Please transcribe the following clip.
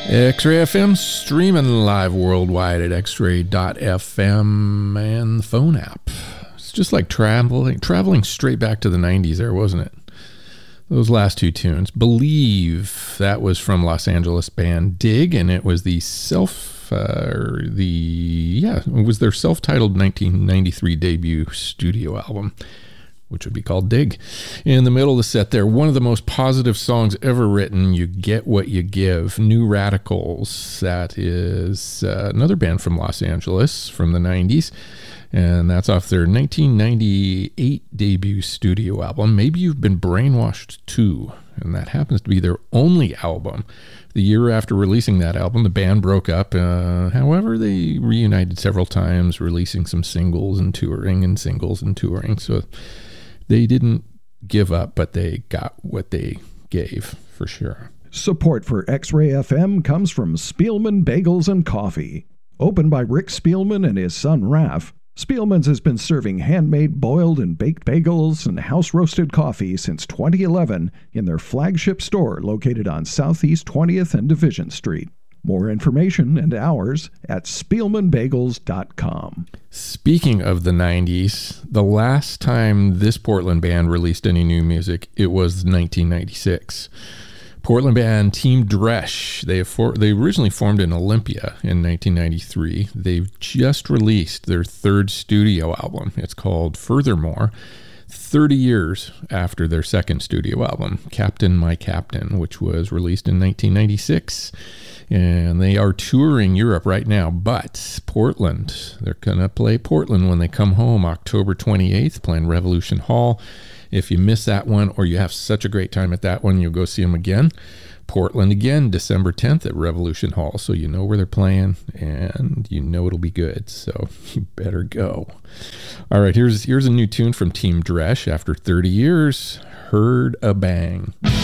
X-Ray FM streaming live worldwide at xray.fm and the phone app. It's just like traveling straight back to the 90s there, wasn't it? Those last two tunes. Believe, that was from Los Angeles band Dig, and it was it was their self-titled 1993 debut studio album, which would be called Dig. In the middle of the set there, one of the most positive songs ever written, You Get What You Give, New Radicals. That is another band from Los Angeles from the 90s, and that's off their 1998 debut studio album, Maybe You've Been Brainwashed Too, and that happens to be their only album. The year after releasing that album, the band broke up. However, they reunited several times, releasing some singles and touring, so they didn't give up, but they got what they gave, for sure. Support for X-Ray FM comes from Spielman Bagels and Coffee. Opened by Rick Spielman and his son Raph, Spielman's has been serving handmade boiled and baked bagels and house-roasted coffee since 2011 in their flagship store located on Southeast 20th and Division Street. More information and hours at SpielmanBagels.com. Speaking of the 90s, the last time this Portland band released any new music, it was 1996. Portland band Team Dresch, they originally formed in Olympia in 1993. They've just released their third studio album. It's called Furthermore, 30 years after their second studio album, Captain My Captain, which was released in 1996. And they are touring Europe right now, but Portland, they're going to play Portland when they come home October 28th, playing Revolution Hall. If you miss that one or you have such a great time at that one, you'll go see them again. Portland again, December 10th at Revolution Hall. So you know where they're playing and you know it'll be good. So you better go. All right, here's a new tune from Team Dresch after 30 years, Heard a Bang.